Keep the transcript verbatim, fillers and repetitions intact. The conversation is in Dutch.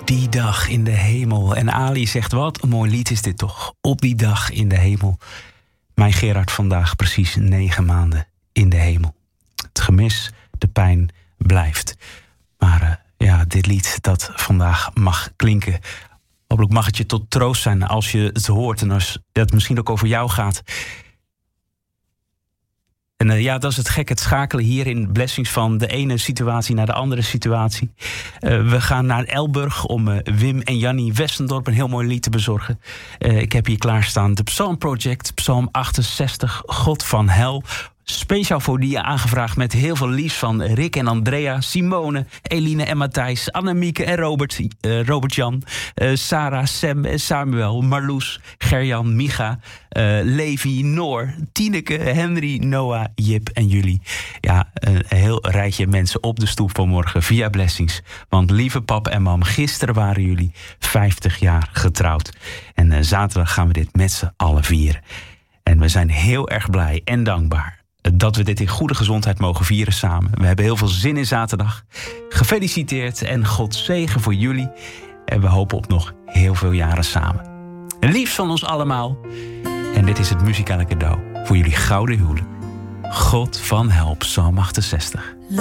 die dag in de hemel. En Ali zegt, wat een mooi lied is dit toch. Op die dag in de hemel. Mijn Gerard vandaag precies negen maanden in de hemel. Het gemis, de pijn blijft. Maar uh, ja, dit lied dat vandaag mag klinken. Hopelijk mag het je tot troost zijn als je het hoort. En als het misschien ook over jou gaat. En uh, ja, dat is het gek, het schakelen hier in Blessings van de ene situatie naar de andere situatie. Uh, we gaan naar Elburg om uh, Wim en Jannie Westendorp een heel mooi lied te bezorgen. Uh, ik heb hier klaarstaan de Psalm Project, Psalm achtenzestig, God van Hel. Speciaal voor die aangevraagd met heel veel liefs van Rick en Andrea, Simone, Eline en Matthijs, Annemieke en Robert, uh, Robert-Jan, uh, Sarah, Sam en Samuel, Marloes, Gerjan, Micha, uh, Levi, Noor, Tineke, Henry, Noah, Jip en jullie. Ja, een heel rijtje mensen op de stoep vanmorgen via Blessings. Want lieve pap en mam, gisteren waren jullie vijftig jaar getrouwd. En uh, zaterdag gaan we dit met z'n allen vieren. En we zijn heel erg blij en dankbaar dat we dit in goede gezondheid mogen vieren samen. We hebben heel veel zin in zaterdag. Gefeliciteerd en God zegen voor jullie. En we hopen op nog heel veel jaren samen. Liefst van ons allemaal. En dit is het muzikale cadeau voor jullie gouden huwelijk. God van Hel, Psalm achtenzestig.